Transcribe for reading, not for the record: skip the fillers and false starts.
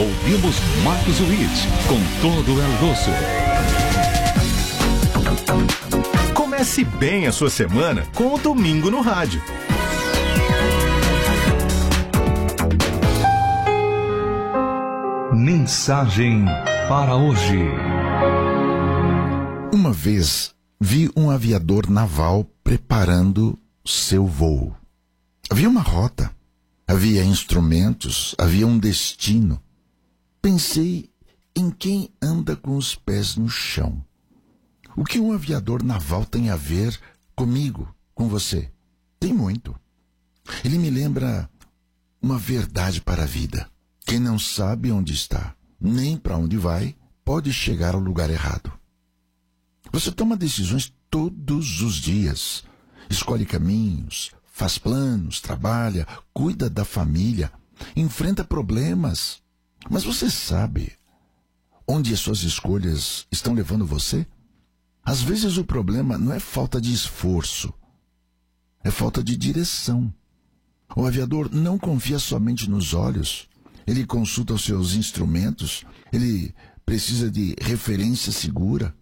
Ouvimos Marcos Witt com Todo El Rosso. Comece bem a sua semana com o Domingo no Rádio. Mensagem para hoje. Uma vez vi um aviador naval preparando seu voo. Havia uma rota, havia instrumentos, havia um destino. Pensei em quem anda com os pés no chão. O que um aviador naval tem a ver comigo, com você? Tem muito. Ele me lembra uma verdade para a vida. Quem não sabe onde está, nem para onde vai, pode chegar ao lugar errado. Você toma decisões todos os dias. Escolhe caminhos, faz planos, trabalha, cuida da família, enfrenta problemas. Mas você sabe onde as suas escolhas estão levando você? Às vezes o problema não é falta de esforço, é falta de direção. O aviador não confia somente nos olhos, ele consulta os seus instrumentos, ele precisa de referência segura.